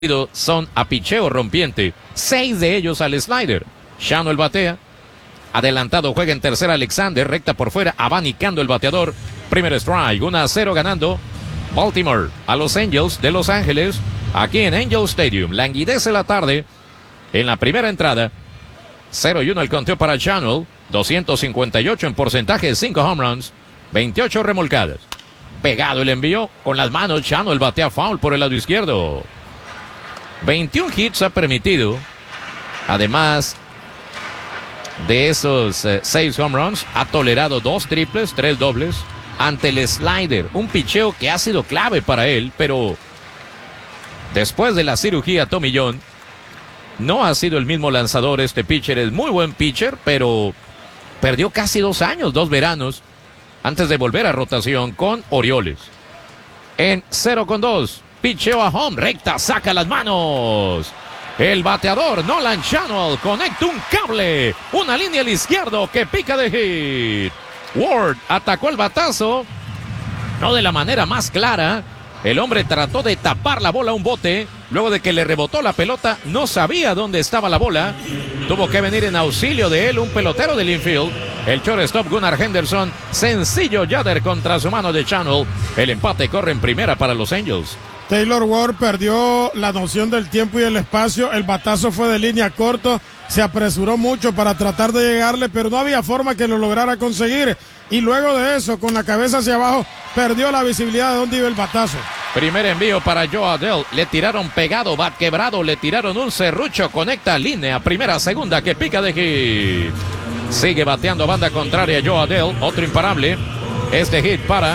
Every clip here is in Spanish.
son a picheo rompiente, 6 de ellos al slider. Shano el batea, adelantado juega en tercera Alexander, recta por fuera, abanicando el bateador. Primer strike, 1-0 ganando Baltimore a los Angels de Los Ángeles, aquí en Angel Stadium. Languidece la tarde en la primera entrada. 0-1 el conteo para Shano, 258 en porcentaje, 5 home runs, 28 remolcadas. Pegado el envío con las manos, Shano el batea foul por el lado izquierdo. 21 hits ha permitido, además de esos 6 home runs, ha tolerado 2 triples, 3 dobles, ante el slider, un picheo que ha sido clave para él, pero después de la cirugía Tommy John, no ha sido el mismo lanzador. Este pitcher es muy buen pitcher, pero perdió casi 2 años, 2 veranos, antes de volver a rotación con Orioles. En 0-2. Picheo a home, recta, saca las manos. El bateador Nolan Shano conecta un cable, una línea al izquierdo que pica de hit. Ward atacó el batazo, no de la manera más clara. El hombre trató de tapar la bola a un bote, luego de que le rebotó la pelota, no sabía dónde estaba la bola. Tuvo que venir en auxilio de él un pelotero del infield, el shortstop Gunnar Henderson. Sencillo Yader contra su mano de Shano. El empate corre en primera para los Angels. Taylor Ward perdió la noción del tiempo y el espacio, el batazo fue de línea corto, se apresuró mucho para tratar de llegarle, pero no había forma que lo lograra conseguir, y luego de eso, con la cabeza hacia abajo, perdió la visibilidad de dónde iba el batazo. Primer envío para Joe Adell, le tiraron pegado, bat quebrado, le tiraron un serrucho, conecta línea, primera, segunda, que pica de hit. Sigue bateando banda contraria Joe Adell, otro imparable, este hit para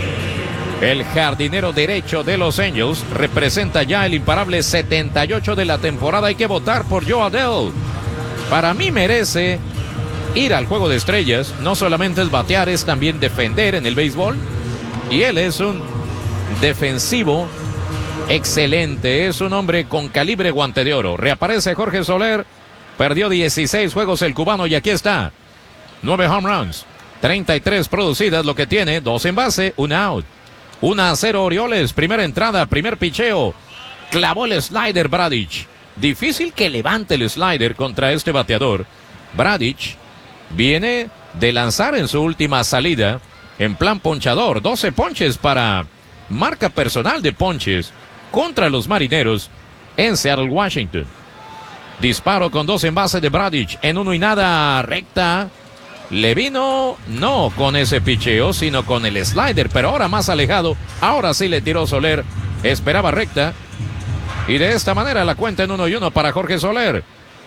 el jardinero derecho de los Angels, representa ya el imparable 78 de la temporada. Hay que votar por Joe Adell. Para mí merece ir al juego de estrellas. No solamente es batear, es también defender en el béisbol. Y él es un defensivo excelente. Es un hombre con calibre guante de oro. Reaparece Jorge Soler. Perdió 16 juegos el cubano y aquí está. 9 home runs, 33 producidas, lo que tiene, 2 en base, 1 out. 1-0 Orioles, primera entrada, primer picheo. Clavó el slider Bradish. Difícil que levante el slider contra este bateador. Bradish viene de lanzar en su última salida en plan ponchador. 12 ponches para marca personal de ponches contra los Marineros en Seattle, Washington. Disparo con 2 en base de Bradish en 1 y nada, recta. Le vino, no con ese picheo, sino con el slider, pero ahora más alejado. Ahora sí le tiró Soler, esperaba recta. Y de esta manera la cuenta en 1-1 para Jorge Soler.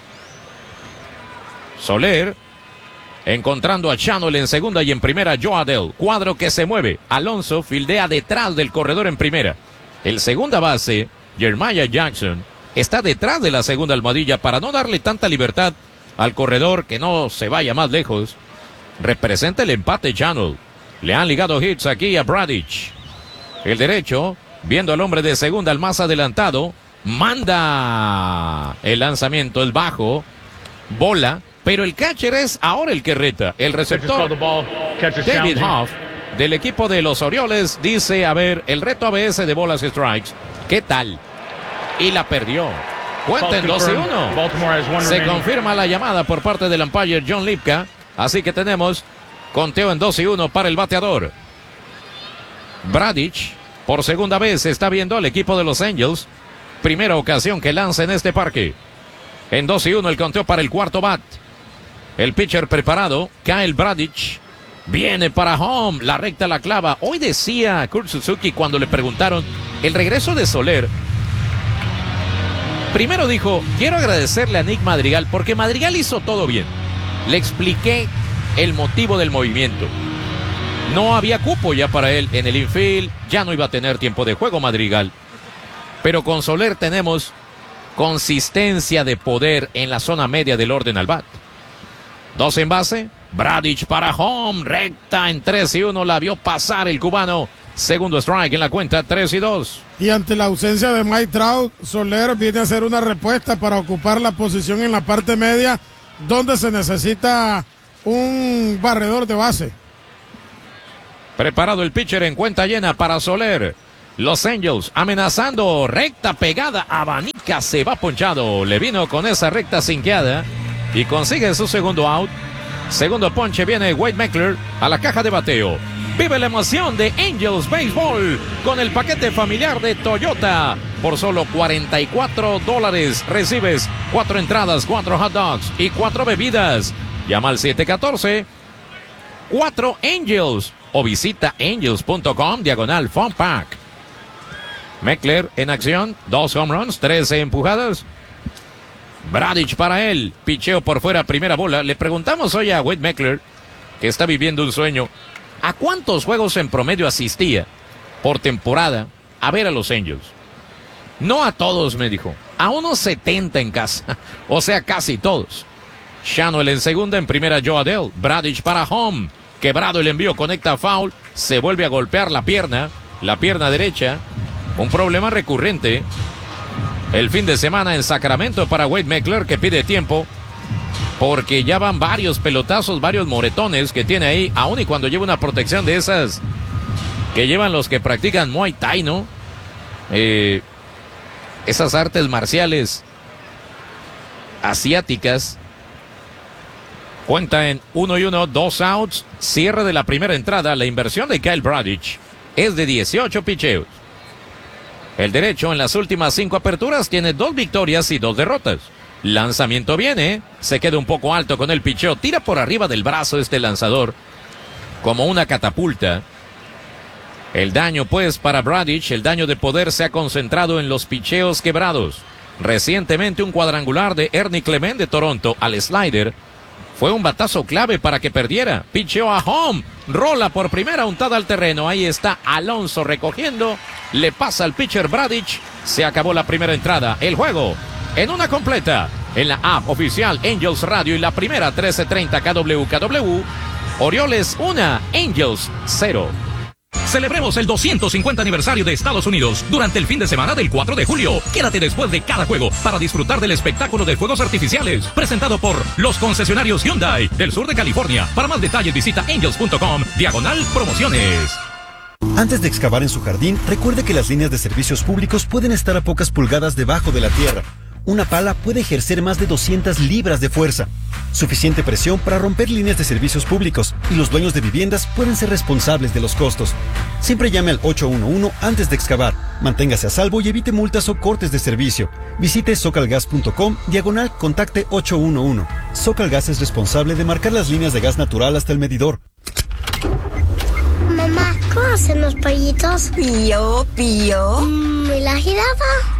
Soler encontrando a Chanel en segunda y en primera Joe Adell. Cuadro que se mueve. Alonso fildea detrás del corredor en primera. El segunda base, Jeremiah Jackson, está detrás de la segunda almohadilla para no darle tanta libertad al corredor, que no se vaya más lejos. Representa el empate Chanel. Le han ligado hits aquí a Bradish. El derecho, viendo al hombre de segunda, al más adelantado, manda el lanzamiento, el bajo, bola, pero el catcher es ahora el que reta. El receptor, David Hoff, del equipo de los Orioles, dice, a ver, el reto ABS de bolas y strikes, ¿qué tal? Y la perdió. Cuenta en 2-1. Se confirma la llamada por parte del umpire John Lipka. Así que tenemos conteo en 2-1 para el bateador. Bradish, por segunda vez, está viendo al equipo de los Angels. Primera ocasión que lanza en este parque. En 2-1 el conteo para el cuarto bat. El pitcher preparado, Kyle Bradish. Viene para home, la recta la clava. Hoy decía Kurt Suzuki cuando le preguntaron el regreso de Soler. Primero dijo, quiero agradecerle a Nick Madrigal porque Madrigal hizo todo bien. Le expliqué el motivo del movimiento. No había cupo ya para él en el infield, ya no iba a tener tiempo de juego Madrigal. Pero con Soler tenemos consistencia de poder en la zona media del orden al bat. 2 en base, Bradish para home, recta en 3-1, la vio pasar el cubano. Segundo strike en la cuenta, 3-2. Y ante la ausencia de Mike Trout, Soler viene a hacer una respuesta para ocupar la posición en la parte media, donde se necesita un barredor de base. Preparado el pitcher en cuenta llena para Soler. Los Angels amenazando, recta pegada, abanica, se va ponchado. Le vino con esa recta sinqueada y consigue su segundo out. Segundo ponche viene Wade Meckler a la caja de bateo. Vive la emoción de Angels Baseball con el paquete familiar de Toyota. Por solo $44 recibes 4 entradas, 4 hot dogs y 4 bebidas. Llama al 714-4 Angels o visita angels.com/Fun Pack. Meckler en acción, 2 home runs, 13 empujadas. Bradich para él, picheo por fuera, primera bola. Le preguntamos hoy a Wade Meckler, que está viviendo un sueño, ¿a cuántos juegos en promedio asistía por temporada a ver a los Angels? No a todos, me dijo, a unos 70 en casa, o sea, casi todos. Schanuel en segunda, en primera Joe Adell. Bradich para home, quebrado el envío, conecta foul, se vuelve a golpear la pierna derecha. Un problema recurrente el fin de semana en Sacramento para Wade Meckler, que pide tiempo porque ya van varios pelotazos, varios moretones que tiene ahí, aun y cuando lleva una protección de esas que llevan los que practican Muay Thai, ¿no? Esas artes marciales asiáticas. Cuenta en 1-1, 2 outs, cierre de la primera entrada. La inversión de Kyle Bradich es de 18 picheos. El derecho en las últimas 5 aperturas tiene 2 victorias y 2 derrotas. Lanzamiento viene, se queda un poco alto con el picheo, tira por arriba del brazo este lanzador como una catapulta. El daño pues para Bradich, el daño de poder se ha concentrado en los picheos quebrados. Recientemente un cuadrangular de Ernie Clement de Toronto al slider fue un batazo clave para que perdiera. Picheo a home, rola por primera, untada al terreno. Ahí está Alonso recogiendo, le pasa al pitcher Bradich. Se acabó la primera entrada. El juego en una completa en la app oficial Angels Radio y la primera 1330 KWKW. Orioles 1, Angels 0. Celebremos el 250 aniversario de Estados Unidos durante el fin de semana del 4 de julio. Quédate después de cada juego para disfrutar del espectáculo de fuegos artificiales presentado por los concesionarios Hyundai del sur de California. Para más detalles visita angels.com/promociones. Antes de excavar en su jardín, recuerde que las líneas de servicios públicos pueden estar a pocas pulgadas debajo de la tierra. Una pala puede ejercer más de 200 libras de fuerza. Suficiente presión para romper líneas de servicios públicos, y los dueños de viviendas pueden ser responsables de los costos. Siempre llame al 811 antes de excavar. Manténgase a salvo y evite multas o cortes de servicio. Visite socalgas.com/contacte 811. Socalgas es responsable de marcar las líneas de gas natural hasta el medidor. Mamá, ¿cómo hacen los pollitos? Pío, pío. ¿Y la jirafa?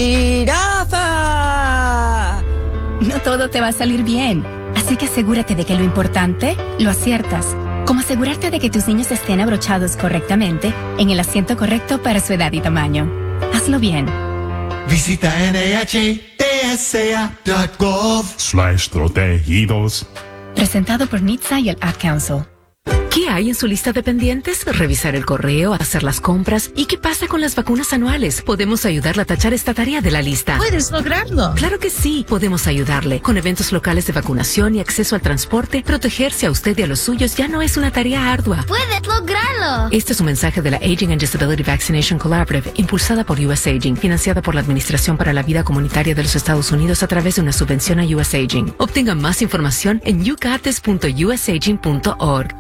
¡Jirafa! No todo te va a salir bien, así que asegúrate de que lo importante lo aciertas, como asegurarte de que tus niños estén abrochados correctamente en el asiento correcto para su edad y tamaño. Hazlo bien. Visita NHTSA.gov/protegidos. Presentado por NHTSA y el Ad Council. ¿Qué hay en su lista de pendientes? Revisar el correo, hacer las compras. ¿Y qué pasa con las vacunas anuales? Podemos ayudarle a tachar esta tarea de la lista. ¿Puedes lograrlo? Claro que sí, podemos ayudarle. Con eventos locales de vacunación y acceso al transporte, protegerse a usted y a los suyos ya no es una tarea ardua. ¡Puedes lograrlo! Este es un mensaje de la Aging and Disability Vaccination Collaborative, impulsada por US Aging, financiada por la Administración para la Vida Comunitaria de los Estados Unidos a través de una subvención a US Aging. Obtenga más información en yougates.usaging.org.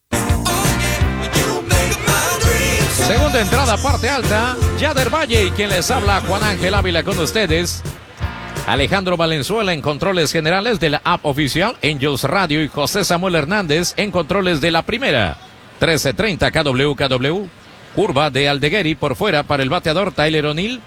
Segunda entrada, parte alta. Yader Valle y quien les habla, Juan Ángel Ávila con ustedes. Alejandro Valenzuela en controles generales de la app oficial Angels Radio y José Samuel Hernández en controles de la primera 1330 KWKW. Curva de Aldegueri por fuera para el bateador Tyler O'Neill.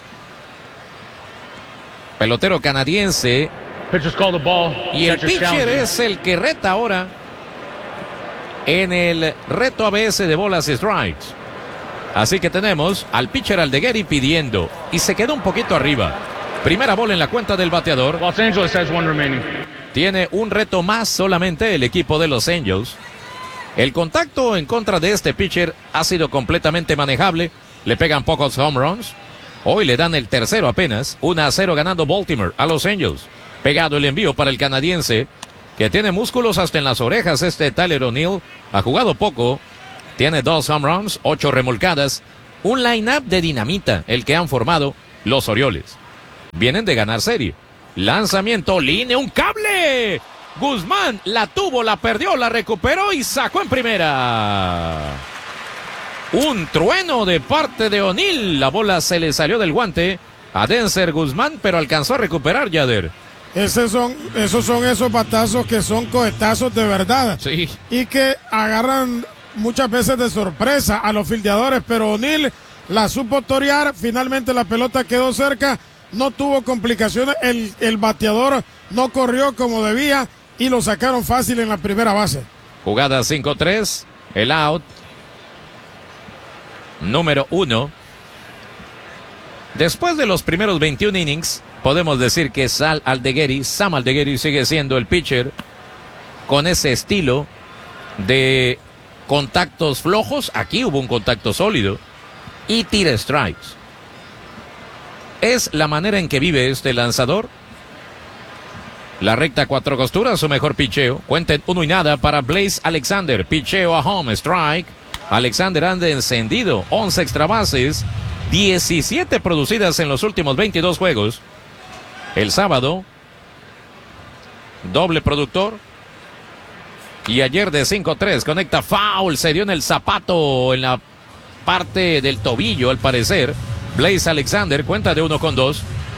Pelotero canadiense. Y el pitcher es el que reta ahora en el reto ABS de bolas y strikes. Así que tenemos al pitcher Aldegueri pidiendo y se queda un poquito arriba. Primera bola en la cuenta del bateador. Los Angeles has one remaining. Tiene un reto más solamente el equipo de Los Angels. El contacto en contra de este pitcher ha sido completamente manejable. Le pegan pocos home runs. Hoy le dan el tercero apenas. 1-0 ganando Baltimore a Los Angels. Pegado el envío para el canadiense, que tiene músculos hasta en las orejas. Tyler O'Neill ha jugado poco. Tiene 2 home runs, 8 remolcadas. Un line-up de dinamita, el que han formado los Orioles. Vienen de ganar serie. Lanzamiento, línea, un cable. Guzmán la tuvo, la perdió, la recuperó y sacó en primera. Un trueno de parte de O'Neill. La bola se le salió del guante a Denzer Guzmán, pero alcanzó a recuperar Yader. Esos son esos batazos que son cohetazos de verdad. Sí. Y que agarran muchas veces de sorpresa a los fildeadores, pero O'Neill la supo torear. Finalmente la pelota quedó cerca. No tuvo complicaciones. El bateador no corrió como debía y lo sacaron fácil en la primera base. Jugada 5-3. El out. Número 1. Después de los primeros 21 innings, podemos decir que Sam Aldegueri sigue siendo el pitcher con ese estilo de contactos flojos. Aquí hubo un contacto sólido y tira strikes. Es la manera en que vive este lanzador. La recta 4 costuras, su mejor picheo. Cuenten 1-0 para Blaze Alexander. Picheo a home, strike. Alexander anda encendido, 11 extra bases, 17 producidas en los últimos 22 juegos. El sábado, doble productor. Y ayer de 5-3, conecta foul, se dio en el zapato, en la parte del tobillo al parecer. Blaze Alexander cuenta de 1-2.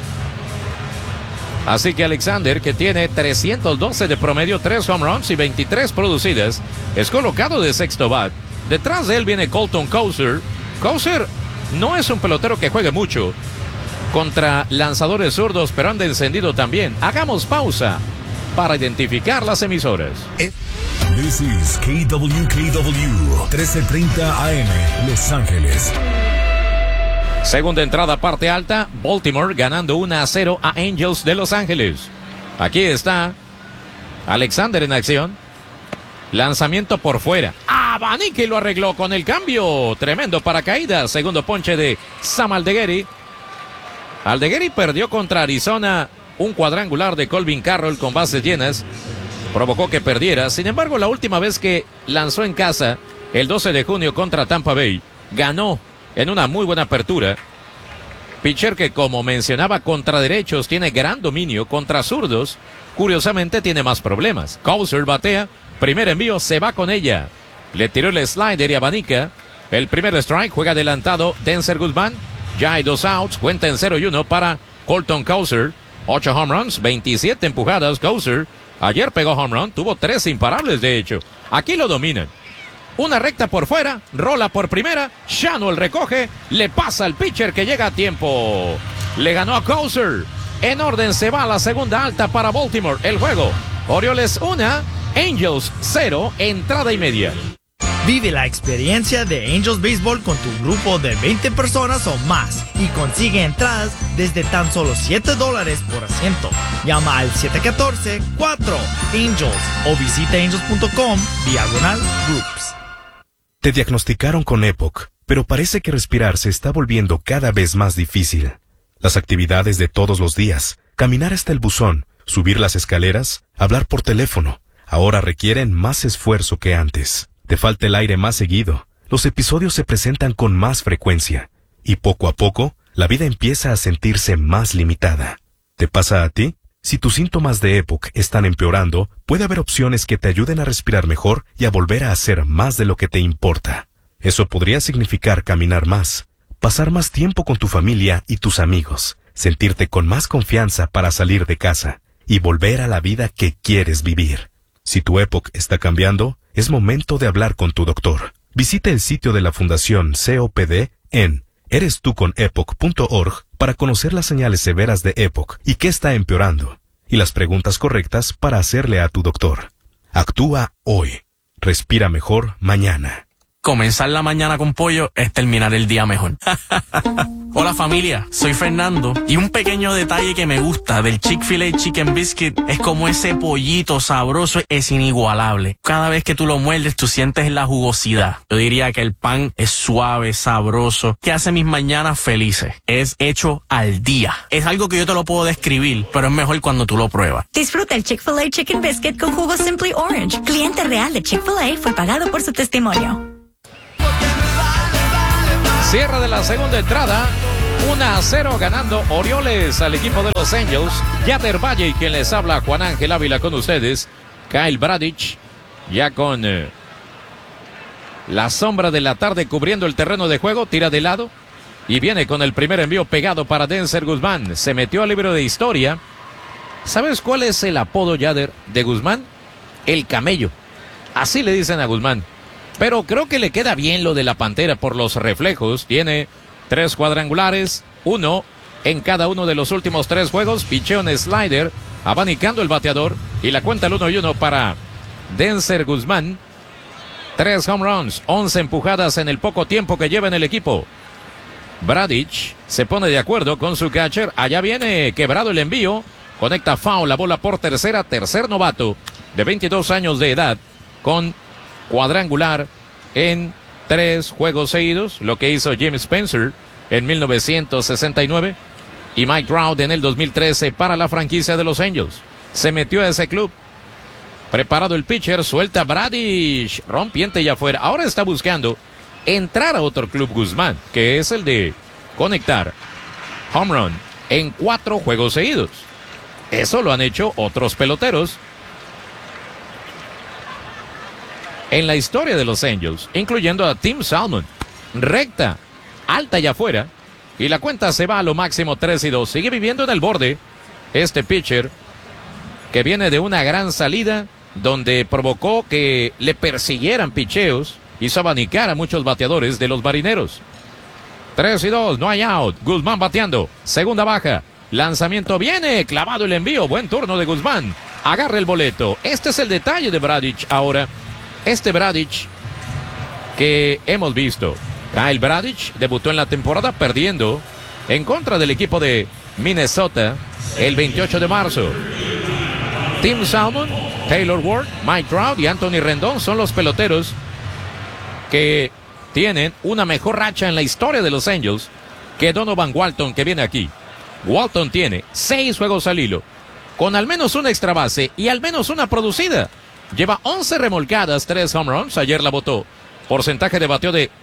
Así que Alexander, que tiene 312 de promedio, 3 home runs y 23 producidas, es colocado de sexto bat. Detrás de él viene Colton Cowser. Cowser no es un pelotero que juegue mucho contra lanzadores zurdos, pero anda encendido también. Hagamos pausa para identificar las emisoras. This is KWKW 1330 AM, Los Ángeles. Segunda entrada, parte alta. Baltimore ganando 1-0 a Angels de Los Ángeles. Aquí está Alexander en acción. Lanzamiento por fuera. Abanique lo arregló con el cambio. Tremendo paracaídas. Segundo ponche de Sam Aldegueri. Aldegueri perdió contra Arizona un cuadrangular de Colvin Carroll con bases llenas. Provocó que perdiera. Sin embargo, la última vez que lanzó en casa, el 12 de junio contra Tampa Bay, ganó en una muy buena apertura. Pitcher que, como mencionaba, contra derechos tiene gran dominio. Contra zurdos, curiosamente, tiene más problemas. Cowser batea. Primer envío, se va con ella. Le tiró el slider y abanica. El primer strike, juega adelantado Denzer Guzmán. Ya hay 2 outs, cuenta en 0-1 para Colton Cowser. 8 home runs, 27 empujadas. Cowser ayer pegó home run, tuvo 3 imparables de hecho. Aquí lo dominan. Una recta por fuera, rola por primera. Schanuel recoge, le pasa al pitcher que llega a tiempo. Le ganó a Cowser. En orden se va a la segunda alta para Baltimore. El juego, Orioles 1, Angels 0, entrada y media. Vive la experiencia de Angels Baseball con tu grupo de 20 personas o más y consigue entradas desde tan solo $7 por asiento. Llama al 714-4-ANGELS o visita angels.com/groups. Te diagnosticaron con EPOC, pero parece que respirar se está volviendo cada vez más difícil. Las actividades de todos los días, caminar hasta el buzón, subir las escaleras, hablar por teléfono, ahora requieren más esfuerzo que antes. Te falta el aire más seguido, los episodios se presentan con más frecuencia, y poco a poco, la vida empieza a sentirse más limitada. ¿Te pasa a ti? Si tus síntomas de EPOC están empeorando, puede haber opciones que te ayuden a respirar mejor y a volver a hacer más de lo que te importa. Eso podría significar caminar más, pasar más tiempo con tu familia y tus amigos, sentirte con más confianza para salir de casa y volver a la vida que quieres vivir. Si tu EPOC está cambiando, es momento de hablar con tu doctor. Visita el sitio de la Fundación COPD en erestuconepoc.org para conocer las señales severas de EPOC y qué está empeorando, y las preguntas correctas para hacerle a tu doctor. Actúa hoy. Respira mejor mañana. Comenzar la mañana con pollo es terminar el día mejor. Hola familia, soy Fernando y un pequeño detalle que me gusta del Chick-fil-A Chicken Biscuit es como ese pollito sabroso es inigualable. Cada vez que tú lo muerdes tú sientes la jugosidad. Yo diría que el pan es suave, sabroso, que hace mis mañanas felices. Es hecho al día. Es algo que yo te lo puedo describir, pero es mejor cuando tú lo pruebas. Disfruta el Chick-fil-A Chicken Biscuit con jugo Simply Orange. Cliente real de Chick-fil-A fue pagado por su testimonio. Cierre de la segunda entrada. 1-0 ganando Orioles al equipo de los Angels. Yader Valle y quien les habla, Juan Ángel Ávila con ustedes. Kyle Bradish ya con la sombra de la tarde cubriendo el terreno de juego. Tira de lado y viene con el primer envío pegado para Denzer Guzmán. Se metió al libro de historia. ¿Sabes cuál es el apodo, Yader, de Guzmán? El camello. Así le dicen a Guzmán. Pero creo que le queda bien lo de la Pantera por los reflejos. Tiene 3 cuadrangulares, 1 en cada uno de los últimos 3 juegos. Picheo en slider, abanicando el bateador. Y la cuenta el 1-1 para Denzer Guzmán. 3 home runs, 11 empujadas en el poco tiempo que lleva en el equipo. Bradish se pone de acuerdo con su catcher. Allá viene quebrado el envío. Conecta foul, la bola por tercera. Tercer novato de 22 años de edad con cuadrangular en 3 juegos seguidos, lo que hizo Jim Spencer en 1969 y Mike Trout en el 2013 para la franquicia de los Angels. Se metió a ese club. Preparado el pitcher, suelta Bradish, rompiente y afuera. Ahora está buscando entrar a otro club Guzmán, que es el de conectar home run en 4 juegos seguidos. Eso lo han hecho otros peloteros en la historia de los Angels, incluyendo a Tim Salmon. Recta, alta y afuera. Y la cuenta se va a lo máximo 3-2. Sigue viviendo en el borde este pitcher que viene de una gran salida donde provocó que le persiguieran picheos. Hizo abanicar a muchos bateadores de los marineros. 3-2, no hay out. Guzmán bateando. Segunda baja. Lanzamiento viene. Clavado el envío. Buen turno de Guzmán. Agarra el boleto. Este es el detalle de Bradish ahora. Este Bradish que hemos visto. Kyle Bradish debutó en la temporada perdiendo en contra del equipo de Minnesota el 28 de marzo. Tim Salmon, Taylor Ward, Mike Trout y Anthony Rendón son los peloteros que tienen una mejor racha en la historia de los Angels que Donovan Walton, que viene aquí. Walton tiene 6 juegos al hilo con al menos una extra base y al menos una producida. Lleva 11 remolcadas, 3 home runs. Ayer la botó. Porcentaje de bateo de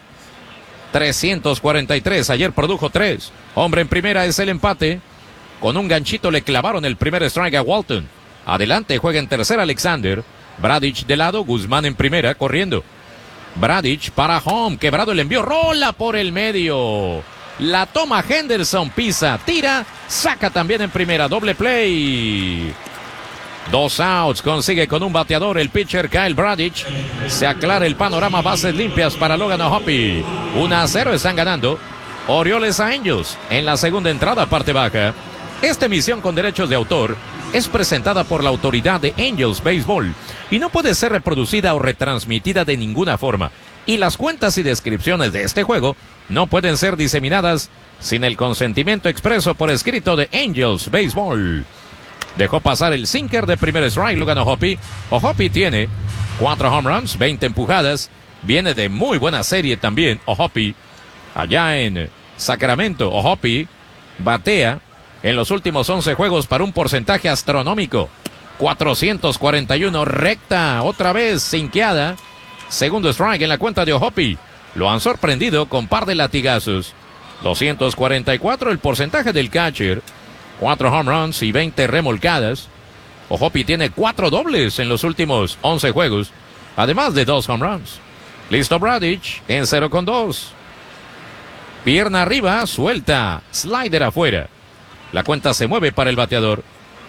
343. Ayer produjo 3. Hombre en primera es el empate. Con un ganchito le clavaron el primer strike a Walton. Adelante juega en tercera Alexander. Bradish de lado, Guzmán en primera, corriendo. Bradish para home. Quebrado el envío. Rola por el medio. La toma Henderson. Pisa, tira. Saca también en primera. Doble play. 2 outs, consigue con un bateador el pitcher Kyle Bradish. Se aclara el panorama, bases limpias para Logan O'Hoppe. 1-0 están ganando Orioles a Angels en la segunda entrada, parte baja. Esta emisión con derechos de autor es presentada por la autoridad de Angels Baseball y no puede ser reproducida o retransmitida de ninguna forma. Y las cuentas y descripciones de este juego no pueden ser diseminadas sin el consentimiento expreso por escrito de Angels Baseball. Dejó pasar el sinker de primer strike Logan O'Hoppe. O'Hoppe tiene 4 home runs, 20 empujadas. Viene de muy buena serie también O'Hoppe. Allá en Sacramento, O'Hoppe batea en los últimos 11 juegos para un porcentaje astronómico. 441, recta, otra vez sinqueada. Segundo strike en la cuenta de O'Hoppe. Lo han sorprendido con par de latigazos. 244 el porcentaje del catcher. 4 home runs y 20 remolcadas. O'Hoppe tiene 4 dobles en los últimos 11 juegos, además de 2 home runs. Listo Bradish en 0-2. Pierna arriba, suelta, slider afuera. La cuenta se mueve para el bateador.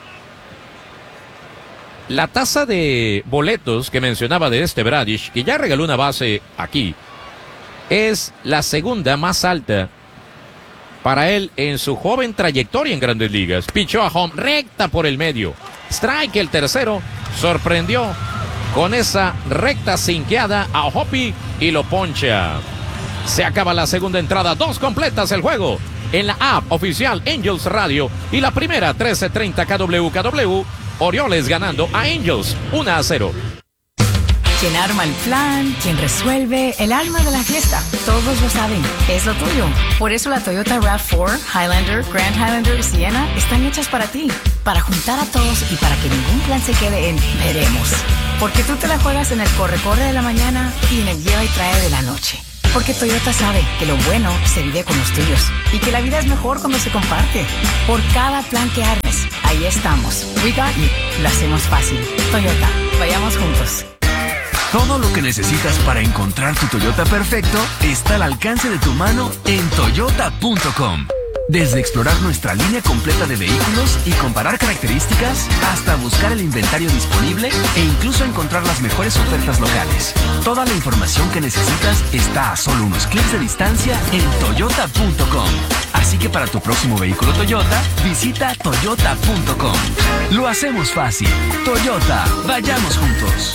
La tasa de boletos que mencionaba de este Bradish, que ya regaló una base aquí, es la segunda más alta para él en su joven trayectoria en Grandes Ligas. Pichó a home, recta por el medio. Strike el tercero. Sorprendió con esa recta sinqueada a O'Hoppe y lo poncha. Se acaba la segunda entrada. 2 completas el juego en la app oficial Angels Radio. Y la primera 13:30 KW. Orioles ganando a Angels 1-0. Quien arma el plan, quien resuelve, el alma de la fiesta. Todos lo saben, es lo tuyo. Por eso la Toyota RAV4, Highlander, Grand Highlander y Sienna están hechas para ti. Para juntar a todos y para que ningún plan se quede en veremos. Porque tú te la juegas en el corre-corre de la mañana y en el lleva y trae de la noche. Porque Toyota sabe que lo bueno se vive con los tuyos y que la vida es mejor cuando se comparte. Por cada plan que armes, ahí estamos. We got you. Lo hacemos fácil. Toyota, vayamos juntos. Todo lo que necesitas para encontrar tu Toyota perfecto está al alcance de tu mano en toyota.com. Desde explorar nuestra línea completa de vehículos y comparar características, hasta buscar el inventario disponible e incluso encontrar las mejores ofertas locales. Toda la información que necesitas está a solo unos clics de distancia en toyota.com. Así que para tu próximo vehículo Toyota, visita toyota.com. Lo hacemos fácil. Toyota, vayamos juntos.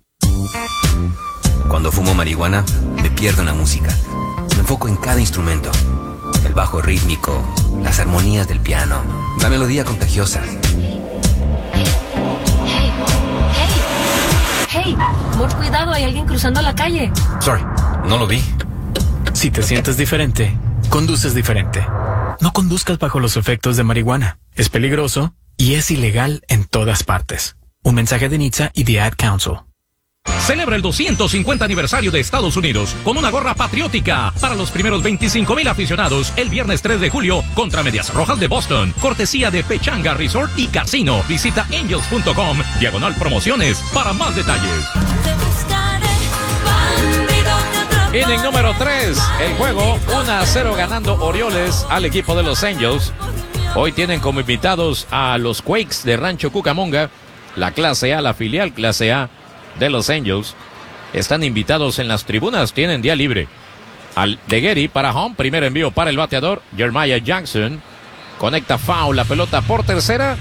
Cuando fumo marihuana, me pierdo en la música. Me enfoco en cada instrumento. El bajo rítmico, las armonías del piano, la melodía contagiosa. Hey, por cuidado, hay alguien cruzando la calle. Sorry, no lo vi. Si te sientes diferente, conduces diferente. No conduzcas bajo los efectos de marihuana. Es peligroso y es ilegal en todas partes. Un mensaje de NHTSA y The Ad Council. Celebra el 250 aniversario de Estados Unidos con una gorra patriótica para los primeros 25,000 aficionados el viernes 3 de julio contra Medias Rojas de Boston. Cortesía de Pechanga Resort y Casino. Visita angels.com/promociones para más detalles. Inning número 3, el juego 1-0 ganando Orioles al equipo de los Angels. Hoy tienen como invitados a los Quakes de Rancho Cucamonga, la clase A, la filial clase A de los Angels. Están invitados en las tribunas, tienen día libre. Aldegueri para home, primer envío para el bateador Jeremiah Jackson. Conecta foul, la pelota por tercera.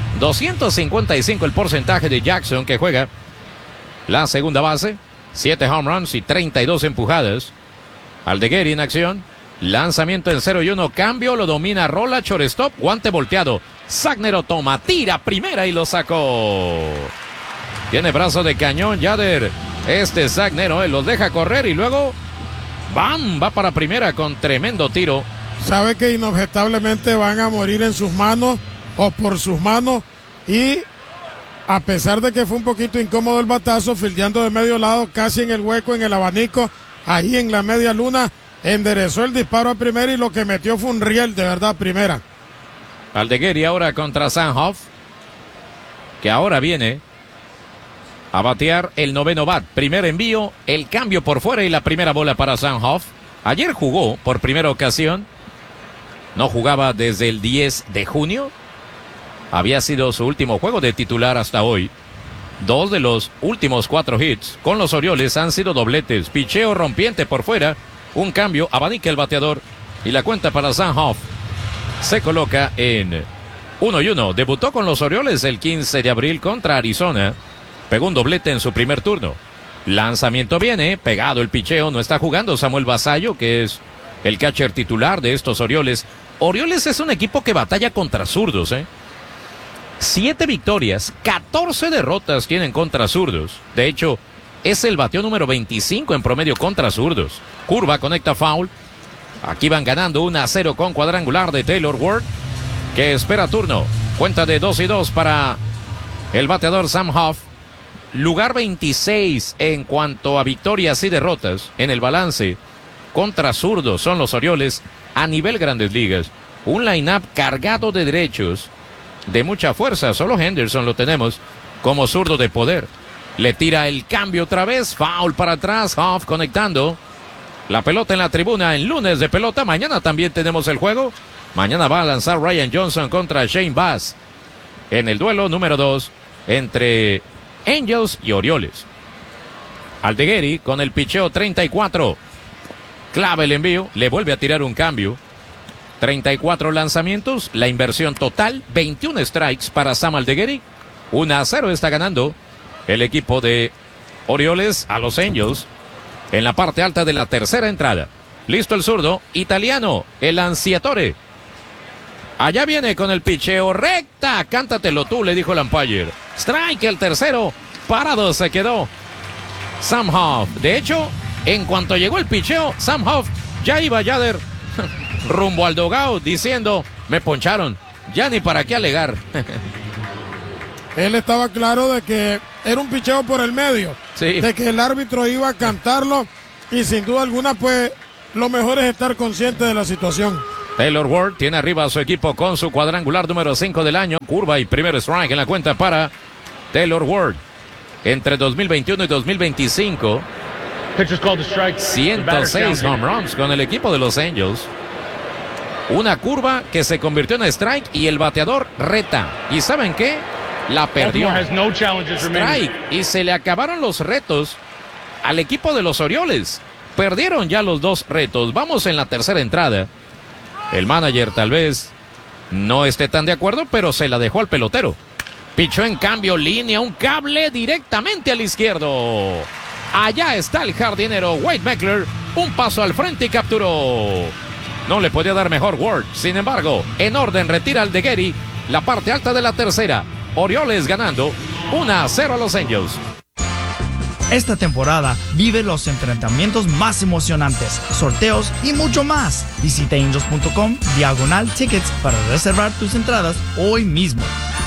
255 el porcentaje de Jackson, que juega la segunda base. 7 home runs y 32 empujadas. Aldegueri en acción. Lanzamiento en 0-1, cambio, lo domina, rola, shortstop, guante volteado. Sagnero toma, tira primera y lo sacó. Tiene brazo de cañón Yader. Sagnero, los deja correr y luego ¡bam! Va para primera con tremendo tiro. Sabe que inobjetablemente van a morir en sus manos o por sus manos, y a pesar de que fue un poquito incómodo el batazo, fildeando de medio lado, casi en el hueco, en el abanico, ahí en la media luna, enderezó el disparo a primera y lo que metió fue un riel de verdad primera. Aldegueri ahora contra Sanhoff, que ahora viene a batear el noveno bat. Primer envío, el cambio por fuera y la primera bola para Sanhoff. Ayer jugó por primera ocasión. No jugaba desde el 10 de junio. Había sido su último juego de titular hasta hoy. 2 de los últimos 4 hits con los Orioles han sido dobletes. Picheo rompiente por fuera. Un cambio, abanica el bateador. Y la cuenta para Sanhoff se coloca en 1-1. Debutó con los Orioles el 15 de abril contra Arizona. Pegó un doblete en su primer turno. Lanzamiento viene, pegado el picheo, no está jugando Samuel Basallo, que es el catcher titular de estos Orioles. Orioles es un equipo que batalla contra zurdos, 7 victorias, 14 derrotas tienen contra zurdos. De hecho, es el bateo número 25 en promedio contra zurdos. Curva, conecta foul. Aquí van ganando 1-0 con cuadrangular de Taylor Ward, que espera turno. Cuenta de 2-2 para el bateador Sam Huff. Lugar 26 en cuanto a victorias y derrotas en el balance contra zurdos son los Orioles a nivel Grandes Ligas. Un line-up cargado de derechos, de mucha fuerza. Solo Henderson lo tenemos como zurdo de poder. Le tira el cambio otra vez, foul para atrás, Huff conectando. La pelota en la tribuna en lunes de pelota. Mañana también tenemos el juego. Mañana va a lanzar Ryan Johnson contra Shane Baz en el duelo número 2 entre Angels y Orioles. Aldegueri con el picheo 34. Clava el envío, le vuelve a tirar un cambio. 34 lanzamientos, la inversión total, 21 strikes para Sam Aldegueri. 1-0 está ganando el equipo de Orioles a los Angels en la parte alta de la tercera entrada. Listo el zurdo, italiano, el Ansiatore. Allá viene con el picheo recta. Cántatelo tú, le dijo el umpire. Strike el tercero. Parado se quedó Sam Huff. De hecho, en cuanto llegó el picheo, Sam Huff ya iba Yader rumbo al dugout diciendo: me poncharon. Ya ni para qué alegar. Él estaba claro de que era un picheo por el medio. Sí. De que el árbitro iba a cantarlo y sin duda alguna, pues lo mejor es estar consciente de la situación. Taylor Ward tiene arriba a su equipo con su cuadrangular número 5 del año. Curva y primer strike en la cuenta para Taylor Ward. Entre 2021 y 2025, 106 home runs con el equipo de los Angels. Una curva que se convirtió en strike y el bateador reta. ¿Y saben qué? La perdió. Strike. Y se le acabaron los retos al equipo de los Orioles. Perdieron ya los 2 retos. Vamos en la tercera entrada. El manager tal vez no esté tan de acuerdo, pero se la dejó al pelotero. Pichó en cambio línea, un cable directamente al izquierdo. Allá está el jardinero Wade Meckler, un paso al frente y capturó. No le podía dar mejor Ward. Sin embargo, en orden retira al de Gary, la parte alta de la tercera. Orioles ganando 1-0 a los Angels. Esta temporada vive los enfrentamientos más emocionantes, sorteos y mucho más. Visita angels.com/tickets para reservar tus entradas hoy mismo.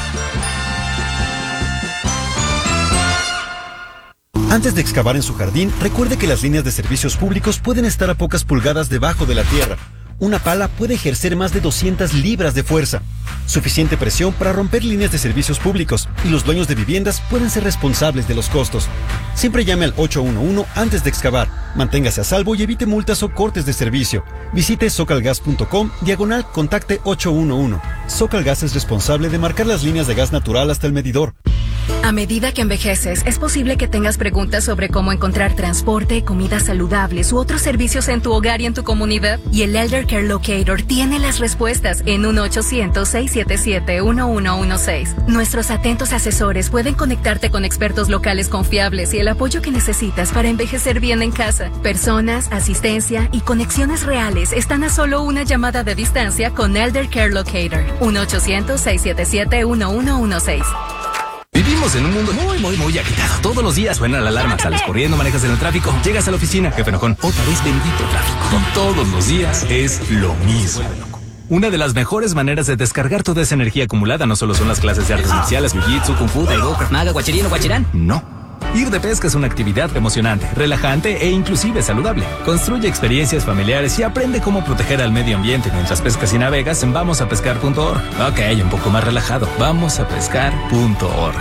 Antes de excavar en su jardín, recuerde que las líneas de servicios públicos pueden estar a pocas pulgadas debajo de la tierra. Una pala puede ejercer más de 200 libras de fuerza. Suficiente presión para romper líneas de servicios públicos, y los dueños de viviendas pueden ser responsables de los costos. Siempre llame al 811 antes de excavar. Manténgase a salvo y evite multas o cortes de servicio. Visite socalgas.com/contacte 811. Socalgas es responsable de marcar las líneas de gas natural hasta el medidor. A medida que envejeces, es posible que tengas preguntas sobre cómo encontrar transporte, comidas saludables u otros servicios en tu hogar y en tu comunidad. Y el Elder Care Locator tiene las respuestas en 1-800-677-1116. Nuestros atentos asesores pueden conectarte con expertos locales confiables y el apoyo que necesitas para envejecer bien en casa. Personas, asistencia y conexiones reales están a solo una llamada de distancia con Elder Care Locator. 1-800-677-1116. Vivimos en un mundo muy agitado. Todos los días suena la alarma, sales corriendo, manejas en el tráfico, llegas a la oficina, jefe enojón, otra vez bendito tráfico. Todos los días es lo mismo. Una de las mejores maneras de descargar toda esa energía acumulada no solo son las clases de artes marciales, jiu-jitsu, kung fu, taekwondo, krav maga, guachirino, guachirán. No. Ir de pesca es una actividad emocionante, relajante e inclusive saludable. Construye experiencias familiares y aprende cómo proteger al medio ambiente mientras pescas y navegas en vamosapescar.org. Ok, un poco más relajado. Vamosapescar.org.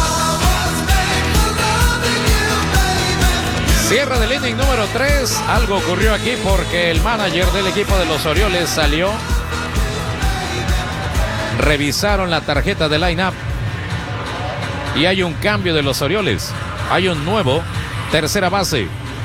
Cierre del inning número 3. Algo ocurrió aquí porque el manager del equipo de los Orioles salió. Revisaron la tarjeta de line-up y hay un cambio de los Orioles. Hay un nuevo tercera base.